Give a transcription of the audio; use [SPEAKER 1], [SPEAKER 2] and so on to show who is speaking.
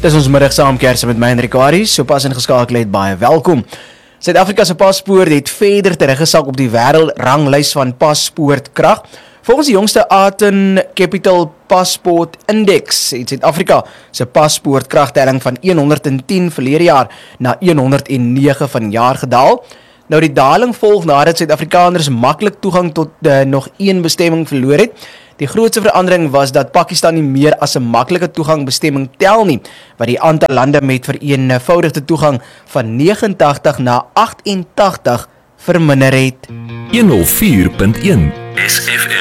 [SPEAKER 1] Dis ons middag saamkerse met my en Ricardie, sopas ingeskakel het, baie welkom. Suid-Afrika se paspoort het verder teruggesak op die wêreldranglys van paspoortkrag. Volgens die jongste Aten Capital Passport Index het Suid-Afrika se paspoortkragtelling van 110 verlede jaar na 109 vanjaar gedaal. Nou die daling volg nadat Suid-Afrikaners maklik toegang tot nog een bestemming verloor het. Die grootste verandering was dat Pakistan nie meer as 'n maklike toegangbestemming tel nie, wat die aantal lande met vereenvoudigde toegang van 89 na 88 verminder het.
[SPEAKER 2] 104.1 SFM